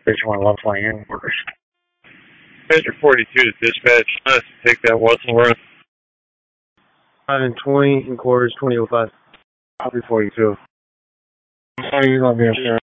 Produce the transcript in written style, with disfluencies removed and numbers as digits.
Station 120 in orders. Major 42 to dispatch. Let's take that Watson run. 5 and 20 in quarters 2005. Copy 42. I'm sorry, you're going to be up here.